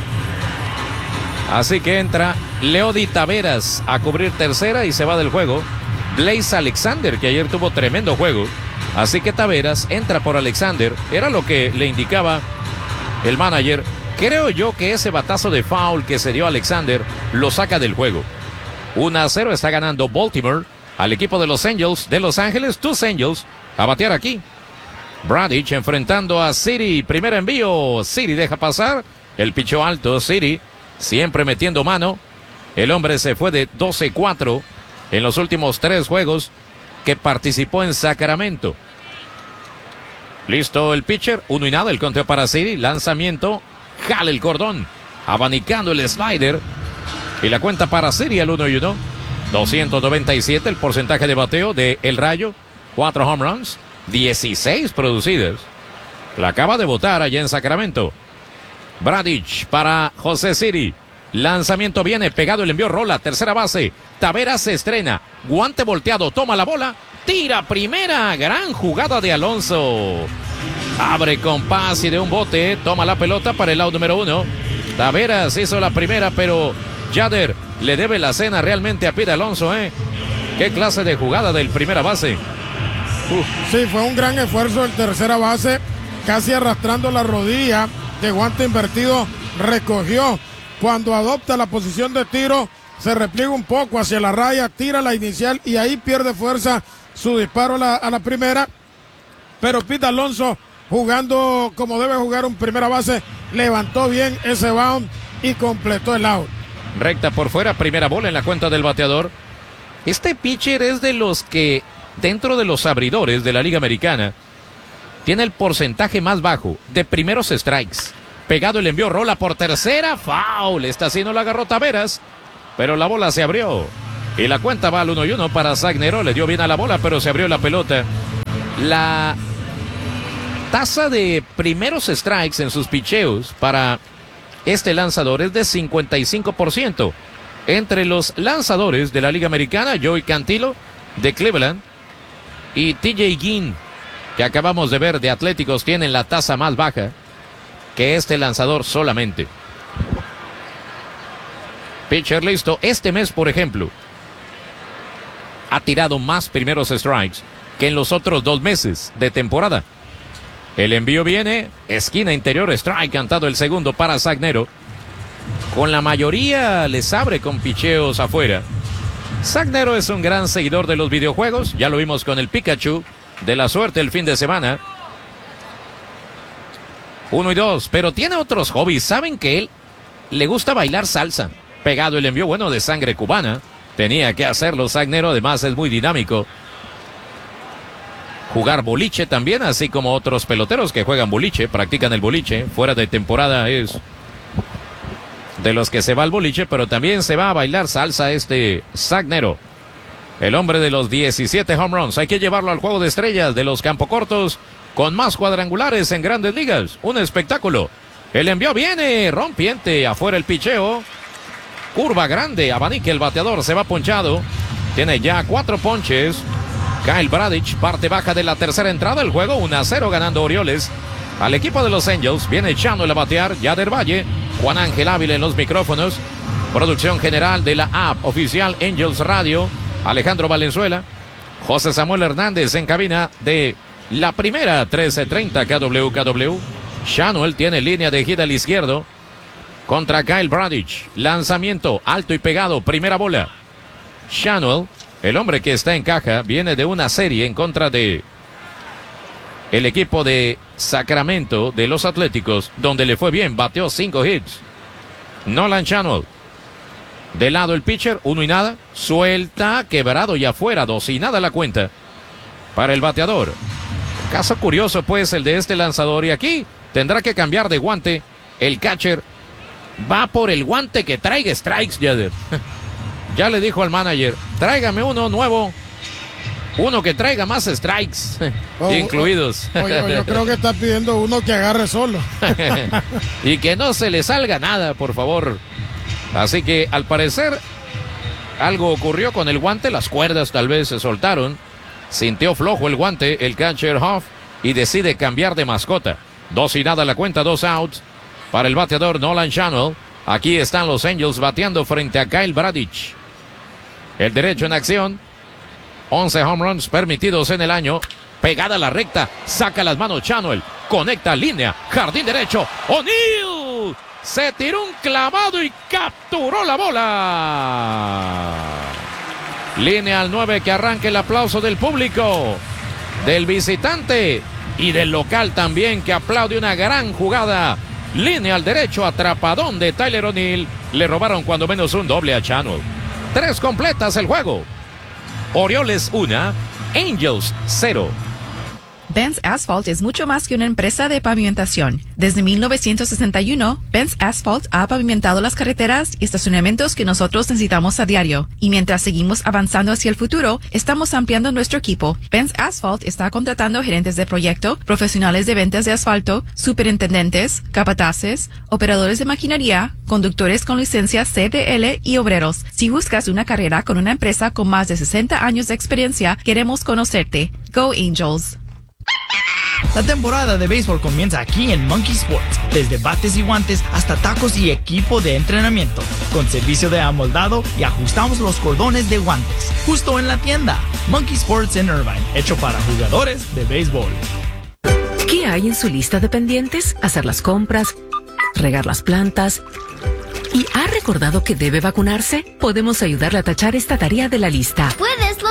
Así que entra Leody Taveras a cubrir tercera y se va del juego Blaze Alexander, que ayer tuvo tremendo juego. Así que Taveras entra por Alexander. Era lo que le indicaba el manager. Creo yo que ese batazo de foul que se dio Alexander lo saca del juego. 1-0 está ganando Baltimore al equipo de los Angels de Los Ángeles. Tus Angels a batear aquí. Bradich enfrentando a City. Primer envío. City deja pasar. El pichó alto. City siempre metiendo mano. El hombre se fue de 12-4 en los últimos 3 juegos que participó en Sacramento. Listo el pitcher. 1-0 el conteo para City. Lanzamiento. Jala el cordón. Abanicando el slider. Y la cuenta para City al 1-1. 297 el porcentaje de bateo de El Rayo. 4 home runs. 16 producidas. La acaba de botar allá en Sacramento. Bradich para José City. Lanzamiento viene pegado, el envío rola, tercera base. Taveras se estrena. Guante volteado, toma la bola. Tira primera. Gran jugada de Alonso. Abre con pase de un bote. Toma la pelota para el out número 1. Taveras hizo la primera, pero Yader le debe la cena realmente a Pete Alonso, Qué clase de jugada del primera base. Sí, fue un gran esfuerzo el tercera base, casi arrastrando la rodilla, de guante invertido, recogió. Cuando adopta la posición de tiro, se repliega un poco hacia la raya, tira la inicial y ahí pierde fuerza su disparo a la primera. Pero Pete Alonso, jugando como debe jugar un primera base, levantó bien ese bound y completó el out. Recta por fuera, primera bola en la cuenta del bateador. Este pitcher es de los que, dentro de los abridores de la Liga Americana, tiene el porcentaje más bajo de primeros strikes. Pegado el envío, rola por tercera. Foul. Esta sí no la agarró Taveras, pero la bola se abrió. Y la cuenta va al 1-1 para Zagnero. Le dio bien a la bola, pero se abrió la pelota. La tasa de primeros strikes en sus picheos para este lanzador es de 55%. Entre los lanzadores de la Liga Americana, Joey Cantillo de Cleveland y TJ Ginn, que acabamos de ver de Atléticos, tienen la tasa más baja que este lanzador solamente. Pitcher listo. Este mes, por ejemplo, ha tirado más primeros strikes que en los otros 2 meses de temporada. El envío viene, esquina interior, strike cantado el segundo para Zagnero. Con la mayoría les abre con picheos afuera. Zagnero es un gran seguidor de los videojuegos, ya lo vimos con el Pikachu de la suerte el fin de semana. 1-2, pero tiene otros hobbies. Saben que él le gusta bailar salsa. Pegado el envío, bueno, de sangre cubana. Tenía que hacerlo Zagnero, además es muy dinámico. Jugar boliche también, así como otros peloteros que juegan boliche, practican el boliche. Fuera de temporada es de los que se va al boliche, pero también se va a bailar salsa Zagnero. El hombre de los 17 home runs. Hay que llevarlo al juego de estrellas de los campocortos con más cuadrangulares en Grandes Ligas. Un espectáculo. El envío viene rompiente. Afuera el picheo. Curva grande. Abanique el bateador. Se va ponchado. Tiene ya 4 ponches. Kyle Bradish, parte baja de la tercera entrada. El juego 1-0 ganando Orioles. Al equipo de los Angels viene echando a batear Yader Valle. Juan Ángel Ávila en los micrófonos. Producción general de la app oficial Angels Radio. Alejandro Valenzuela. José Samuel Hernández en cabina de la primera 1330 KWKW. Shanuel tiene línea de gira al izquierdo contra Kyle Bradish. Lanzamiento alto y pegado. Primera bola. Shanuel, el hombre que está en caja, viene de una serie en contra de el equipo de Sacramento de los Atléticos, donde le fue bien, bateó 5 hits. Nolan Shanuel. De lado el pitcher, 1-0, suelta, quebrado y afuera, 2-0 la cuenta para el bateador. Caso curioso pues el de este lanzador, y aquí tendrá que cambiar de guante. El catcher va por el guante que traiga strikes, Yader. Ya le dijo al manager, tráigame uno nuevo, uno que traiga más strikes incluidos. Yo creo que está pidiendo uno que agarre solo. Y que no se le salga nada, por favor. Así que al parecer algo ocurrió con el guante, las cuerdas tal vez se soltaron, sintió flojo el guante el catcher Hoff y decide cambiar de mascota. 2-0 la cuenta, 2 outs para el bateador Nolan Shanuel. Aquí están los Angels bateando frente a Kyle Bradish. El derecho en acción. 11 home runs permitidos en el año. Pegada a la recta, saca las manos Shanuel, conecta línea, jardín derecho. O'Neill se tiró un clavado y capturó la bola. Línea al 9, que arranque el aplauso del público, del visitante y del local también, que aplaude una gran jugada. Línea al derecho, atrapadón de Tyler O'Neill. Le robaron cuando menos un doble a Shanuel. 3 completas el juego. Orioles 1, Angels 0. Benz Asphalt es mucho más que una empresa de pavimentación. Desde 1961, Benz Asphalt ha pavimentado las carreteras y estacionamientos que nosotros necesitamos a diario. Y mientras seguimos avanzando hacia el futuro, estamos ampliando nuestro equipo. Benz Asphalt está contratando gerentes de proyecto, profesionales de ventas de asfalto, superintendentes, capataces, operadores de maquinaria, conductores con licencia CDL y obreros. Si buscas una carrera con una empresa con más de 60 años de experiencia, queremos conocerte. Go Angels. La temporada de béisbol comienza aquí en Monkey Sports. Desde bates y guantes hasta tacos y equipo de entrenamiento. Con servicio de amoldado y ajustamos los cordones de guantes. Justo en la tienda. Monkey Sports en Irvine. Hecho para jugadores de béisbol. ¿Qué hay en su lista de pendientes? Hacer las compras, regar las plantas. ¿Y ha recordado que debe vacunarse? Podemos ayudarle a tachar esta tarea de la lista. ¡Puedes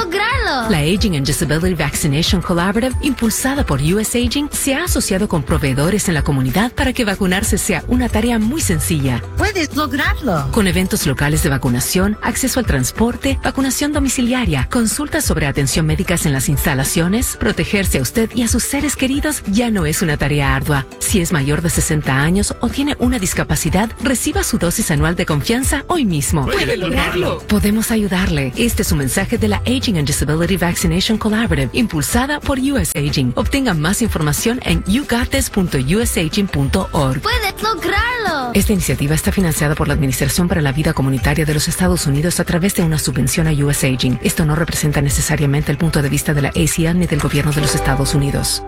lograrlo! La Aging and Disability Vaccination Collaborative, impulsada por US Aging, se ha asociado con proveedores en la comunidad para que vacunarse sea una tarea muy sencilla. Puedes lograrlo. Con eventos locales de vacunación, acceso al transporte, vacunación domiciliaria, consultas sobre atención médicas en las instalaciones, protegerse a usted y a sus seres queridos ya no es una tarea ardua. Si es mayor de 60 años o tiene una discapacidad, reciba su dosis anual de confianza hoy mismo. ¡Puede lograrlo! Podemos ayudarle. Este es un mensaje de la Aging and Disability Vaccination Collaborative, impulsada por US Aging. Obtenga más información en yougottes.usaging.org. ¡Puedes lograrlo! Esta iniciativa está financiada por la Administración para la Vida Comunitaria de los Estados Unidos a través de una subvención a US Aging. Esto no representa necesariamente el punto de vista de la ACN ni del gobierno de los Estados Unidos.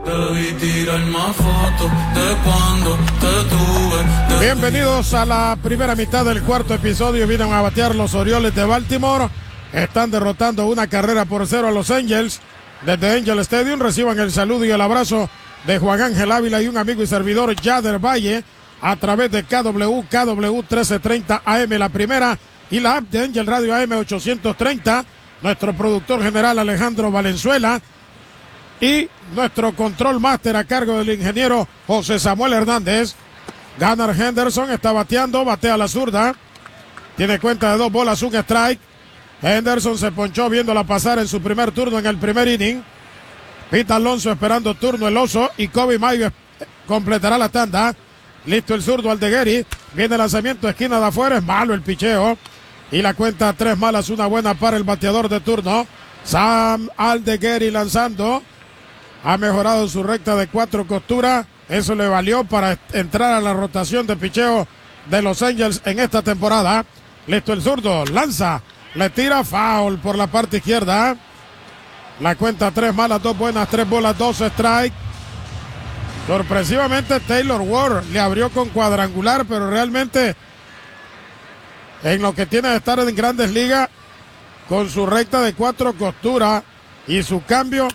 Bienvenidos a la primera mitad del cuarto episodio. Vienen a batear los Orioles de Baltimore. Están derrotando 1-0 a los Angels. Desde Angel Stadium reciban el saludo y el abrazo de Juan Ángel Ávila y un amigo y servidor, Yader Valle, a través de KW 1330 AM la primera y la app de Angel Radio AM 830. Nuestro productor general Alejandro Valenzuela y nuestro control máster a cargo del ingeniero José Samuel Hernández. Gunnar Henderson está bateando, batea a la zurda. Tiene cuenta de 2 bolas, 1 strike. Henderson se ponchó viéndola pasar en su primer turno en el primer inning. Pete Alonso esperando turno el oso y Kobe Mayo completará la tanda. Listo el zurdo Aldegueri. Viene el lanzamiento, esquina de afuera, es malo el picheo. Y la cuenta 3 malas, 1 buena para el bateador de turno. Sam Aldegueri lanzando. Ha mejorado su recta de 4 costuras. Eso le valió para entrar a la rotación de picheo de los Angels en esta temporada. Listo el zurdo, lanza, le tira, foul por la parte izquierda. La cuenta 3 malas, 2 buenas, 3 bolas, 2 strike. Sorpresivamente Taylor Ward le abrió con cuadrangular, pero realmente en lo que tiene de estar en Grandes Ligas con su recta de 4 costuras y su cambio,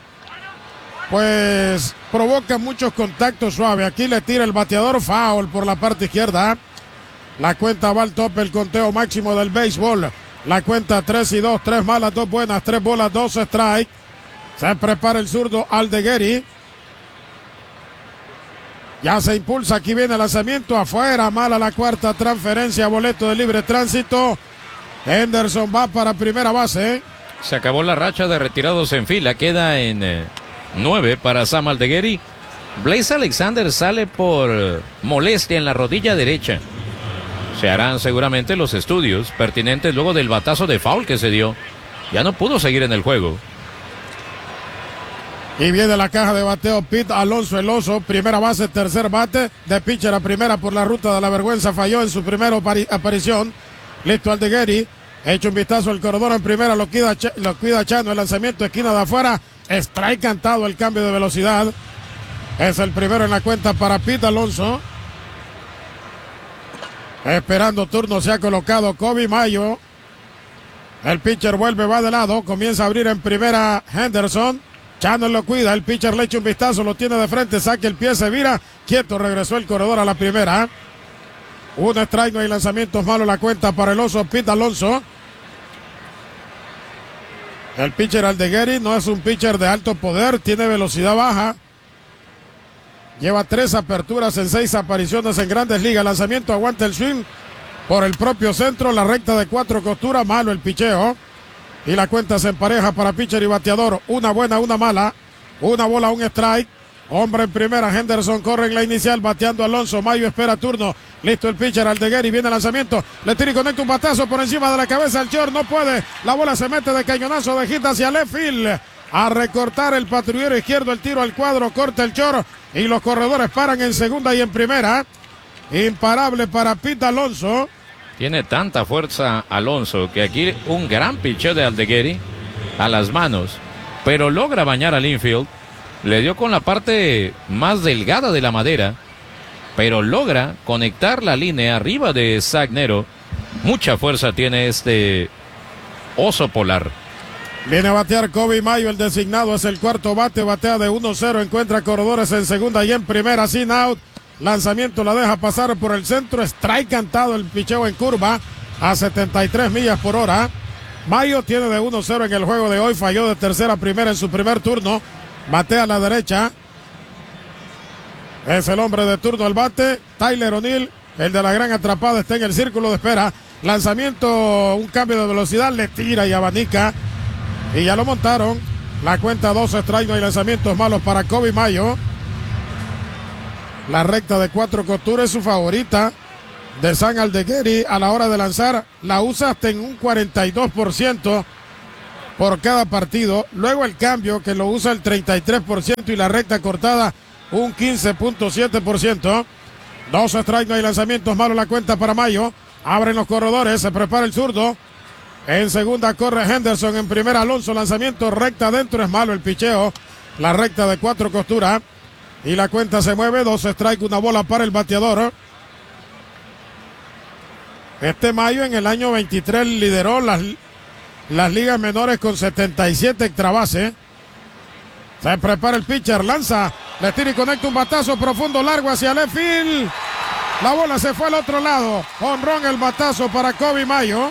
pues provoca muchos contactos suaves. Aquí le tira el bateador, foul por la parte izquierda. La cuenta va al tope, el conteo máximo del béisbol. La cuenta 3-2, 3 malas, 2 buenas, 3 bolas, 2 strike. Se prepara el zurdo Aldegueri. Ya se impulsa, aquí viene el lanzamiento afuera, mala la cuarta transferencia, boleto de libre tránsito. Henderson va para primera base. Se acabó la racha de retirados en fila, queda en 9 para Sam Aldegueri. Blaze Alexander sale por molestia en la rodilla derecha. Se harán seguramente los estudios pertinentes luego del batazo de foul que se dio. Ya no pudo seguir en el juego. Y viene la caja de bateo Pete Alonso el oso, primera base, tercer bate, de pitcher a primera por la ruta de la vergüenza, falló en su primera aparición. Listo Aldegueri, hecho un vistazo al corredor en primera, lo cuida Chano, el lanzamiento esquina de afuera, strike cantado, el cambio de velocidad. Es el primero en la cuenta para Pete Alonso. Esperando turno se ha colocado Kobe Mayo. El pitcher vuelve, va de lado, comienza a abrir en primera Henderson. Chano lo cuida, el pitcher le echa un vistazo, lo tiene de frente, saca el pie, se vira, quieto, regresó el corredor a la primera. Un strike, no hay lanzamientos malos, la cuenta para el oso Pete Alonso. El pitcher Aldegueri no es un pitcher de alto poder, tiene velocidad baja. Lleva 3 aperturas en 6 apariciones en Grandes Ligas. Lanzamiento, aguanta el swing por el propio centro, la recta de 4 costuras, malo el picheo. Y la cuenta se empareja para pitcher y bateador. Una buena, una mala. Una bola, un strike. Hombre en primera, Henderson corre en la inicial, bateando Alonso. Mayo espera turno. Listo el pitcher, Aldegueri, viene el lanzamiento. Le tira y conecta un batazo por encima de la cabeza al short. No puede. La bola se mete de cañonazo de hit hacia left field. A recortar el patrullero izquierdo, el tiro al cuadro, corta el short. Y los corredores paran en segunda y en primera. Imparable para Pete Alonso. Tiene tanta fuerza Alonso que aquí un gran picheo de Aldegueri a las manos, pero logra bañar al infield. Le dio con la parte más delgada de la madera, pero logra conectar la línea arriba de Sagnero. Mucha fuerza tiene este oso polar. Viene a batear Kobe Mayo, el designado es el cuarto bate, batea de 1-0, encuentra corredores en segunda y en primera, sin out. Lanzamiento la deja pasar por el centro, strike cantado, el picheo en curva a 73 millas por hora. Mayo tiene de 1-0 en el juego de hoy, falló de tercera a primera en su primer turno, batea a la derecha. Es el hombre de turno al bate, Tyler O'Neill, el de la gran atrapada, está en el círculo de espera. Lanzamiento, un cambio de velocidad, le tira y abanica. Y ya lo montaron. La cuenta 2 strike, no hay lanzamientos malos para Kobe Mayo. La recta de 4 costuras es su favorita de Sam Aldeguerri a la hora de lanzar. La usa hasta en un 42% por cada partido. Luego el cambio que lo usa el 33% y la recta cortada un 15.7%. 2 strike, no hay lanzamientos malos, la cuenta para Mayo. Abren los corredores, se prepara el zurdo. En segunda corre Henderson, en primera Alonso, lanzamiento recta adentro, es malo el picheo. La recta de 4 costuras. Y la cuenta se mueve, 2 strike, una bola para el bateador. Mayo en el año 23 lideró las ligas menores con 77 extra base. Se prepara el pitcher, lanza, le tira y conecta un batazo profundo, largo hacia left field. La bola se fue al otro lado. Honrón el batazo para Kobe Mayo.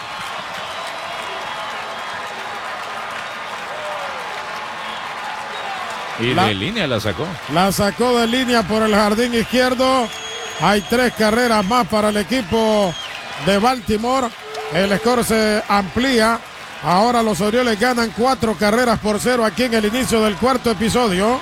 Y de línea la sacó. La sacó de línea por el jardín izquierdo. Hay 3 carreras más para el equipo de Baltimore. El score se amplía. Ahora los Orioles ganan 4-0 aquí en el inicio del cuarto episodio.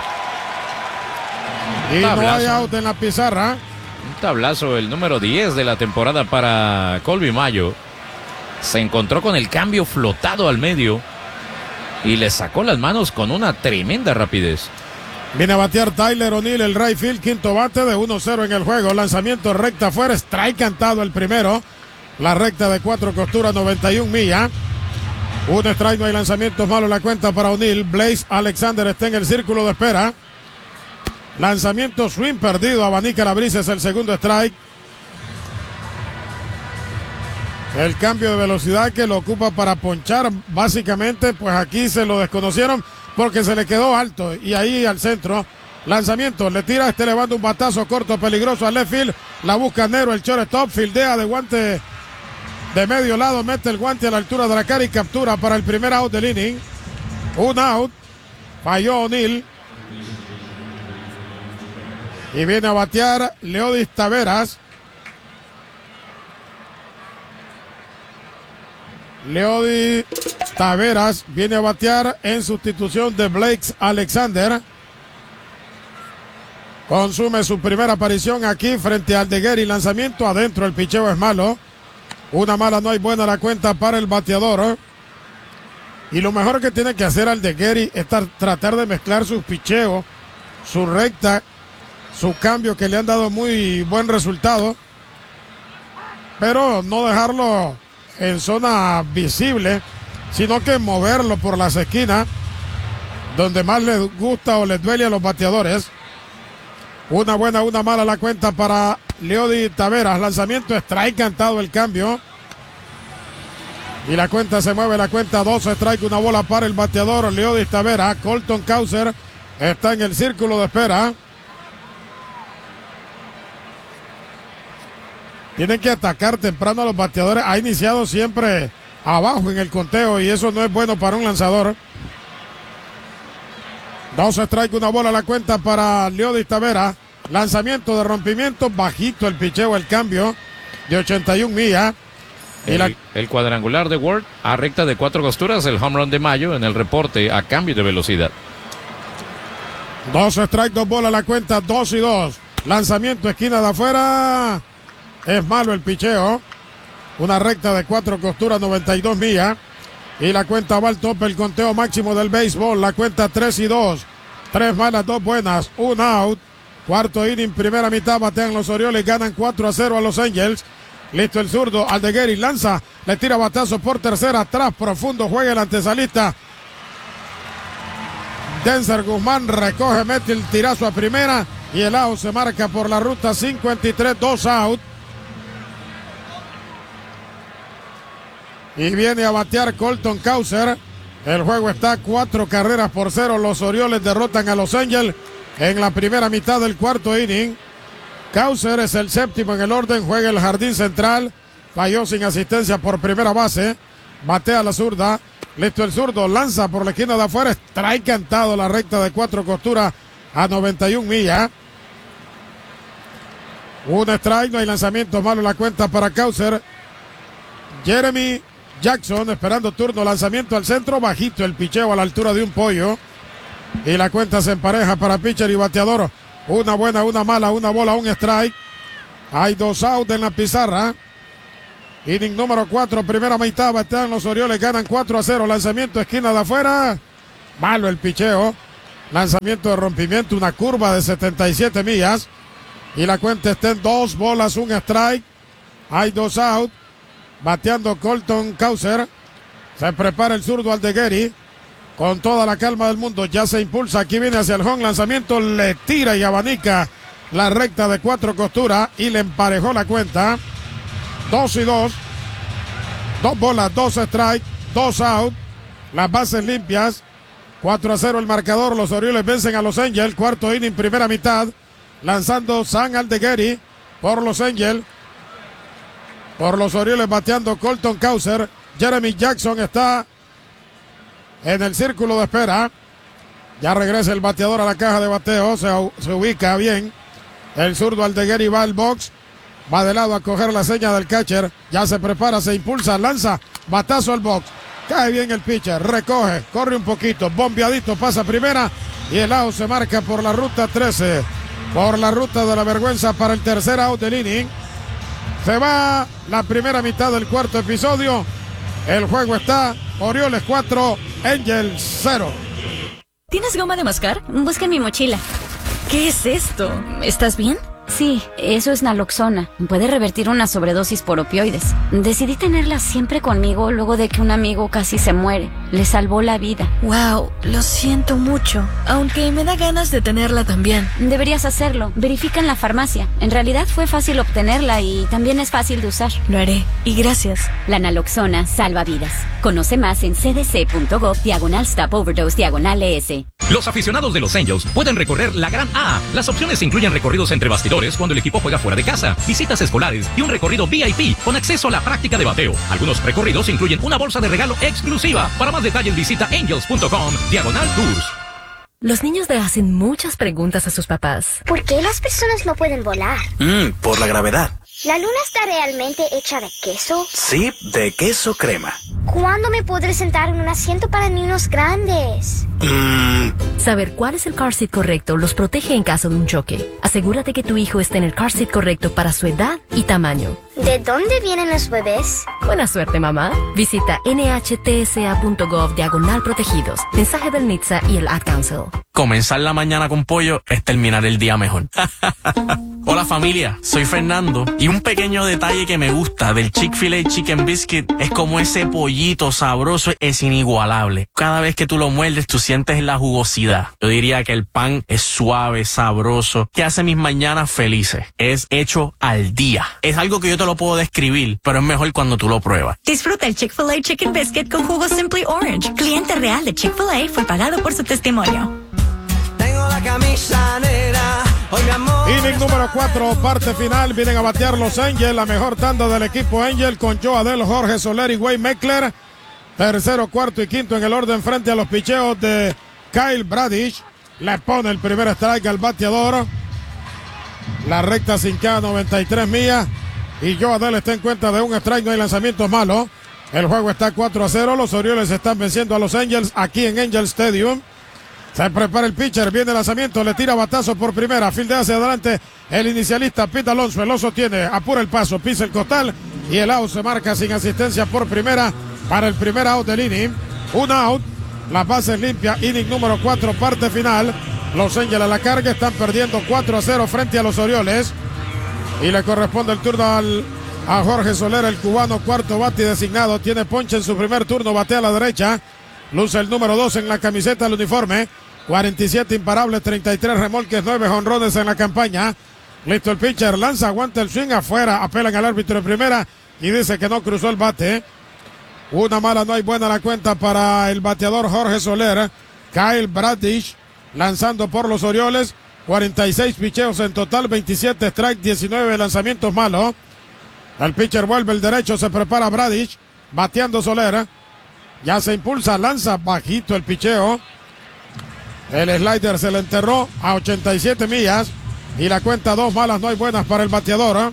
Y no hay out en la pizarra. Un tablazo, el número 10 de la temporada para Colby Mayo. Se encontró con el cambio flotado al medio y le sacó las manos con una tremenda rapidez. Viene a batear Tyler O'Neill, el right field, quinto bate de 1-0 en el juego. Lanzamiento recta afuera, strike cantado el primero. La recta de 4 costuras, 91 millas. Un strike, no hay lanzamientos malos, la cuenta para O'Neill. Blaze Alexander está en el círculo de espera. Lanzamiento swing perdido, abanica la brisa, es el segundo strike. El cambio de velocidad que lo ocupa para ponchar, básicamente, pues aquí se lo desconocieron porque se le quedó alto y ahí al centro. Lanzamiento, le tira, levanta un batazo corto, peligroso al left field. La busca Nero, el shortstop, fildea de guante de medio lado, mete el guante a la altura de la cara y captura para el primer out del inning. Un out, falló O'Neill. Y viene a batear Leodis Taveras. Leodis Taveras viene a batear en sustitución de Blaze Alexander. Consume su primera aparición aquí frente a Aldeguerri. Lanzamiento adentro, el picheo es malo. Una mala, no hay buena la cuenta para el bateador. Y lo mejor que tiene que hacer Aldeguerri es tratar de mezclar sus picheos, su recta, su cambio que le han dado muy buen resultado. Pero no dejarlo en zona visible, sino que moverlo por las esquinas donde más les gusta o les duele a los bateadores. Una buena, una mala la cuenta para Leodis Taveras. Lanzamiento, strike cantado el cambio. Y la cuenta se mueve, la cuenta 2 strike, una bola para el bateador Leodis Taveras. Colton Cowser está en el círculo de espera. Tienen que atacar temprano a los bateadores. Ha iniciado siempre abajo en el conteo y eso no es bueno para un lanzador. 2 strike, una bola a la cuenta para Leodis Taveras. Lanzamiento de rompimiento, bajito el picheo, el cambio de 81 millas. El cuadrangular de Ward a recta de 4 costuras, el home run de Mayo en el reporte a cambio de velocidad. 2 strike, 2 bolas a la cuenta, 2-2. Lanzamiento, esquina de afuera. Es malo el picheo. Una recta de 4 costuras, 92 millas. Y la cuenta va al tope, el conteo máximo del béisbol. La cuenta 3-2. 3 malas, 2 buenas, un out. Cuarto inning, primera mitad, batean los Orioles, ganan 4-0 a los Angels. Listo el zurdo, Aldeguerri lanza, le tira batazo por tercera, atrás, profundo, juega el antesalista. Denzer Guzmán recoge, mete el tirazo a primera y el out se marca por la ruta 53, 2 out. Y viene a batear Colton Cowser. El juego está 4-0. Los Orioles derrotan a los Angels en la primera mitad del cuarto inning. Cowser es el séptimo en el orden, juega el jardín central. Falló sin asistencia por primera base. batea la zurda. Listo el zurdo, lanza por la esquina de afuera, strike cantado la recta de 4 costuras a 91 millas. Un strike, no hay lanzamiento malo en la cuenta para Causer. Jeremy Jackson esperando turno, lanzamiento al centro, bajito el picheo a la altura de un pollo. Y la cuenta se empareja para pitcher y bateador. Una buena, una mala, una bola, un strike. Hay 2 outs en la pizarra. Inning número 4, primera mitad, batean los Orioles, ganan 4-0. Lanzamiento esquina de afuera. Malo el picheo. Lanzamiento de rompimiento, una curva de 77 millas. Y la cuenta está en 2 bolas, un strike. Hay 2 outs. Bateando Colton Causer. Se prepara el zurdo Aldeguerri. Con toda la calma del mundo, ya se impulsa. Aquí viene hacia el home. Lanzamiento, le tira y abanica la recta de 4 costuras. Y le emparejó la cuenta. 2-2. 2 bolas, 2 strikes, 2 out. Las bases limpias. 4-0 el marcador. Los Orioles vencen a los Angels. Cuarto inning, primera mitad. Lanzando Sam Aldeguerri por los Angels. Por los Orioles bateando Colton Causer. Jeremy Jackson está en el círculo de espera. Ya regresa el bateador a la caja de bateo. Se ubica bien. El zurdo Aldeguerri va al box. Va de lado a coger la seña del catcher. Ya se prepara, se impulsa, lanza. Batazo al box. Cae bien el pitcher. Recoge, corre un poquito. Bombeadito, pasa primera. Y el out se marca por la ruta 13. Por la ruta de la vergüenza para el tercer out del inning. Se va la primera mitad del cuarto episodio. El juego está Orioles 4, Angels 0. ¿Tienes goma de mascar? Busca en mi mochila. ¿Qué es esto? ¿Estás bien? Sí, eso es naloxona. Puede revertir una sobredosis por opioides. Decidí tenerla siempre conmigo luego de que un amigo casi se muere. Le salvó la vida. Wow, lo siento mucho. Aunque me da ganas de tenerla también. Deberías hacerlo. Verifica en la farmacia. En realidad fue fácil obtenerla y también es fácil de usar. Lo haré. Y gracias. La naloxona salva vidas. Conoce más en cdc.gov/stop-overdose/ES. Los aficionados de los Angels pueden recorrer la Gran A. Las opciones incluyen recorridos entre bastidores cuando el equipo juega fuera de casa, visitas escolares y un recorrido VIP con acceso a la práctica de bateo. Algunos recorridos incluyen una bolsa de regalo exclusiva. Para más detalles visita angels.com/tours. Los niños le hacen muchas preguntas a sus papás. ¿Por qué las personas no pueden volar? Por la gravedad. ¿La luna está realmente hecha de queso? Sí, de queso crema. ¿Cuándo me podré sentar en un asiento para niños grandes? Saber cuál es el car seat correcto los protege en caso de un choque. Asegúrate que tu hijo esté en el car seat correcto para su edad y tamaño. ¿De dónde vienen los bebés? Buena suerte, mamá. Visita nhtsa.gov/protegidos. Mensaje del NHTSA y el Ad Council. Comenzar la mañana con pollo es terminar el día mejor. Hola familia, soy Fernando y un pequeño detalle que me gusta del Chick-fil-A Chicken Biscuit es como ese pollito sabroso es inigualable. Cada vez que tú lo muerdes tú sientes la jugosidad. Yo diría que el pan es suave, sabroso, que hace mis mañanas felices. Es hecho al día. Es algo que yo te lo puedo describir, pero es mejor cuando tú lo pruebas. Disfruta el Chick-fil-A Chicken Biscuit con jugo Simply Orange. Cliente real de Chick-fil-A fue pagado por su testimonio. Tengo la camisa negra. Inning número 4, parte final. Vienen a batear los Angels. La mejor tanda del equipo Angel con Joe Adell, Jorge Soler y Wade Meckler. Tercero, cuarto y quinto en el orden frente a los picheos de Kyle Bradish. Le pone el primer strike al bateador. La recta sin K, 93 millas. Y Joe Adell está en cuenta de un strike. No hay lanzamientos malos. El juego está 4-0. Los Orioles están venciendo a los Angels aquí en Angel Stadium. Se prepara el pitcher, viene el lanzamiento, le tira batazo por primera, fildea hacia adelante el inicialista Pete Alonso, el oso tiene, apura el paso, pisa el costal y el out se marca sin asistencia por primera para el primer out del inning. Un out, las bases limpias, inning número 4, parte final. Los Angels a la carga están perdiendo 4-0 frente a los Orioles y le corresponde el turno a Jorge Soler, el cubano, cuarto bate designado, tiene ponche en su primer turno, batea a la derecha, luce el número 2 en la camiseta del uniforme. 47 imparables, 33 remolques, 9 jonrones en la campaña. Listo el pitcher, lanza, aguanta el swing afuera, apelan al árbitro de primera y dice que no cruzó el bate. Una mala, no hay buena la cuenta para el bateador Jorge Soler. Kyle Bradish lanzando por los Orioles, 46 picheos en total, 27 strikes, 19 lanzamientos malos. El pitcher vuelve el derecho, se prepara Bradish. bateando Soler. Ya se impulsa, lanza bajito el picheo. El slider se le enterró a 87 millas. Y la cuenta 2 malas, no hay buenas para el bateador.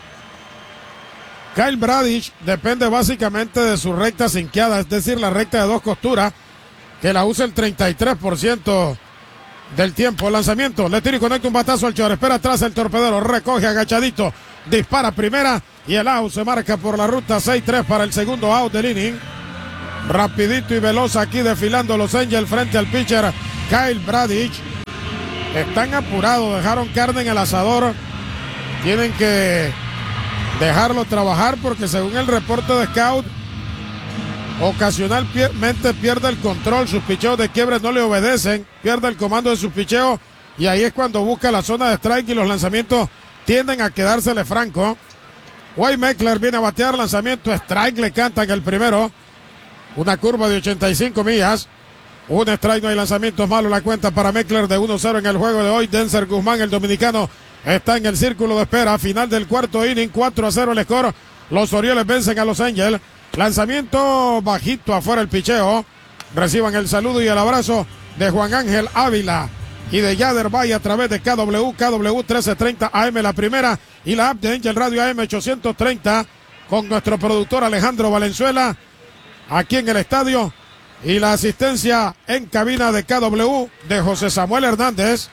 Kyle Bradish depende básicamente de su recta sinqueada, es decir, la recta de 2 costuras, que la usa el 33% del tiempo. El lanzamiento, le tira y conecta un batazo al short, espera atrás el torpedero, recoge agachadito, dispara primera y el out se marca por la ruta 6-3 para el segundo out del inning. Rapidito y veloz aquí desfilando los Angels frente al pitcher Kyle Bradish. Están apurados, dejaron carne en el asador, tienen que dejarlo trabajar porque según el reporte de scout, ocasionalmente pierde el control, sus picheos de quiebre no le obedecen, pierde el comando de sus picheos y ahí es cuando busca la zona de strike y los lanzamientos tienden a quedársele franco. Wade Meckler viene a batear, lanzamiento strike, le cantan el primero, una curva de 85 millas, un strike, no hay lanzamientos malos, la cuenta para Meckler de 1-0 en el juego de hoy. Denzer Guzmán, el dominicano, está en el círculo de espera, final del cuarto inning, 4-0 el score, los Orioles vencen a los Angels. Lanzamiento bajito afuera el picheo. Reciban el saludo y el abrazo de Juan Ángel Ávila y de Yader Valle a través de KW 1330 AM la primera y la app de Angel Radio AM 830 con nuestro productor Alejandro Valenzuela aquí en el estadio y la asistencia en cabina de KW de José Samuel Hernández.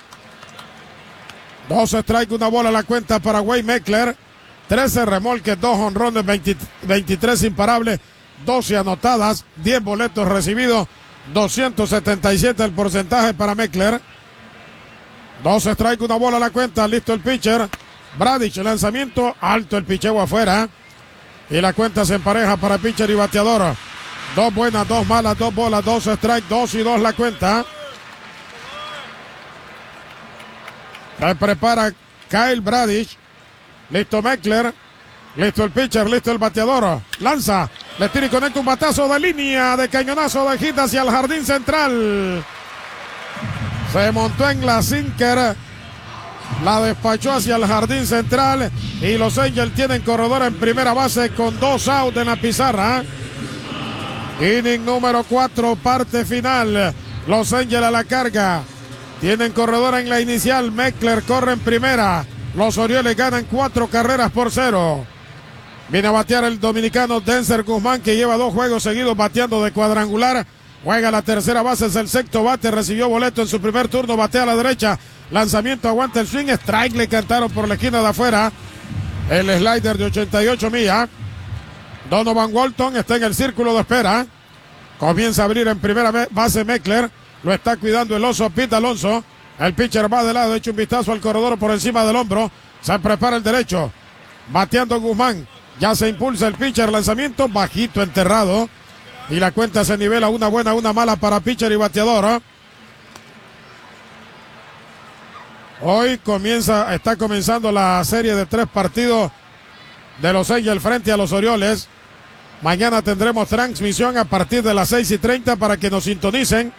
2 strike, una bola a la cuenta para Wade Meckler. 13 remolques, 2 jonrones, 23 imparables, 12 anotadas, 10 boletos recibidos, 277 el porcentaje para Meckler. 2 strike, una bola a la cuenta, listo el pitcher. Bradish, lanzamiento, alto el picheo afuera. Y la cuenta se empareja para pitcher y bateador. 2 buenas, 2 malas, 2 bolas, 2 strike, 2-2 la cuenta. Se prepara Kyle Bradish. Listo Meckler, listo el pitcher, listo el bateador, lanza, le tira y conecta un batazo de línea, de cañonazo de hit hacia el jardín central. Se montó en la sinker, la despachó hacia el jardín central y los Angels tienen corredor en primera base con 2 outs en la pizarra. Inning número 4, parte final. Los Angels a la carga. Tienen corredor en la inicial, Meckler corre en primera. Los Orioles ganan 4-0. Viene a batear el dominicano Denzer Guzmán, que lleva 2 juegos seguidos bateando de cuadrangular. Juega la tercera base, es el sexto bate, recibió boleto en su primer turno, batea a la derecha. Lanzamiento, aguanta el swing, strike, le cantaron por la esquina de afuera. El slider de 88 millas. Donovan Walton está en el círculo de espera. Comienza a abrir en primera base Meckler. Lo está cuidando el oso Pete Alonso. El pitcher va de lado, echa un vistazo al corredor por encima del hombro. Se prepara el derecho. Bateando Guzmán. Ya se impulsa el pitcher. Lanzamiento bajito, enterrado. Y la cuenta se nivela, una buena, una mala para pitcher y bateador. Hoy está comenzando la serie de 3 partidos de los Angels frente a los Orioles. Mañana tendremos transmisión a partir de las 6:30 para que nos sintonicen.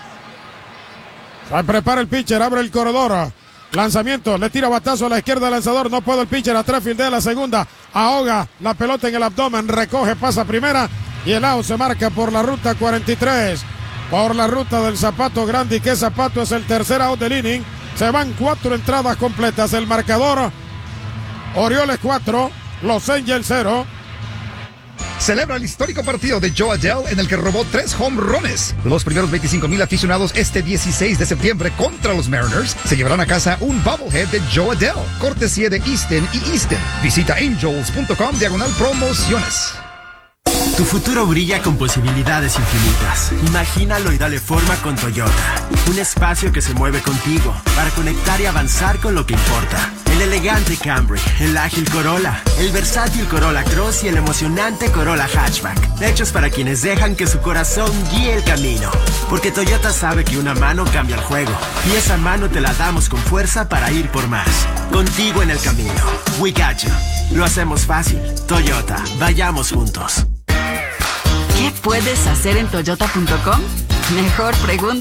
Se prepara el pitcher, abre el corredor. Lanzamiento, le tira batazo a la izquierda del lanzador. No puede el pitcher, atrás fildea la segunda. Ahoga la pelota en el abdomen, recoge, pasa primera. Y el out se marca por la ruta 43. Por la ruta del Zapato Grande. Y que Zapato es el tercer out del inning. Se van 4 entradas completas. El marcador: Orioles 4, Los Angels 0. Celebra el histórico partido de Joe Adell en el que robó 3 home runs. Los primeros 25,000 aficionados este 16 de septiembre contra los Mariners se llevarán a casa un bobblehead de Joe Adell, cortesía de Easton y Easton. Visita angels.com/promociones. Tu futuro brilla con posibilidades infinitas. Imagínalo y dale forma con Toyota. Un espacio que se mueve contigo para conectar y avanzar con lo que importa. El elegante Camry, el ágil Corolla, el versátil Corolla Cross y el emocionante Corolla Hatchback. Hechos para quienes dejan que su corazón guíe el camino. Porque Toyota sabe que una mano cambia el juego. Y esa mano te la damos con fuerza para ir por más. Contigo en el camino. We got you. Lo hacemos fácil. Toyota, vayamos juntos. ¿Qué puedes hacer en Toyota.com? Mejor pregunta.